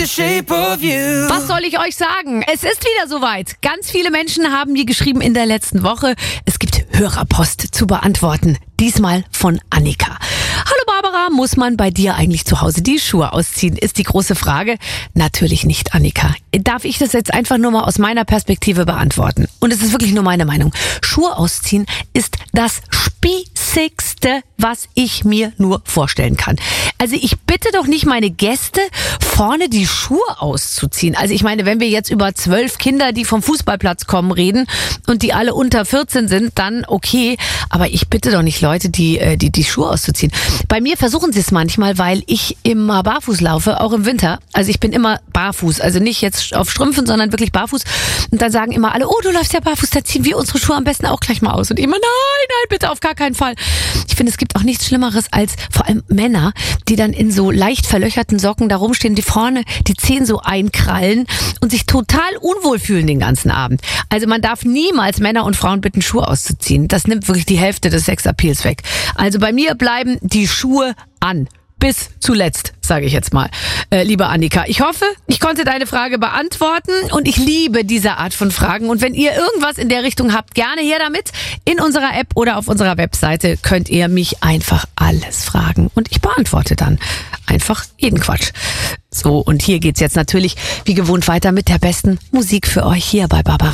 Was soll ich euch sagen? Es ist wieder soweit. Ganz viele Menschen haben mir geschrieben in der letzten Woche. Es gibt Hörerpost zu beantworten. Diesmal von Annika. Hallo Barbara, muss man bei dir eigentlich zu Hause die Schuhe ausziehen? Ist die große Frage. Natürlich nicht, Annika. Darf ich das jetzt einfach nur mal aus meiner Perspektive beantworten? Und es ist wirklich nur meine Meinung. Schuhe ausziehen ist das Spießigste, was ich mir nur vorstellen kann. Also ich bitte doch nicht meine Gäste, vorne die Schuhe auszuziehen. Also ich meine, wenn wir jetzt über 12 Kinder, die vom Fußballplatz kommen, reden und die alle unter 14 sind, dann okay. Aber ich bitte doch nicht Leute, die Schuhe auszuziehen. Bei mir versuchen sie es manchmal, weil ich immer barfuß laufe, auch im Winter. Also ich bin immer barfuß, also nicht jetzt auf Strümpfen, sondern wirklich barfuß. Und dann sagen immer alle, oh, du läufst ja barfuß, dann ziehen wir unsere Schuhe am besten auch gleich mal aus. Und ich immer, nein, bitte, auf gar keinen Fall. Ich finde, es gibt auch nichts Schlimmeres als vor allem Männer, die dann in so leicht verlöcherten Socken da rumstehen, die vorne die Zehen so einkrallen und sich total unwohl fühlen den ganzen Abend. Also man darf niemals Männer und Frauen bitten, Schuhe auszuziehen. Das nimmt wirklich die Hälfte des Sexappeals weg. Also bei mir bleiben die Schuhe an. Bis zuletzt, sage ich jetzt mal. Liebe Annika, ich hoffe, ich konnte deine Frage beantworten und ich liebe diese Art von Fragen. Und wenn ihr irgendwas in der Richtung habt, gerne her damit. In unserer App oder auf unserer Webseite könnt ihr mich einfach alles fragen. Und ich beantworte dann einfach jeden Quatsch. So, und hier geht's jetzt natürlich wie gewohnt weiter mit der besten Musik für euch hier bei Barbara.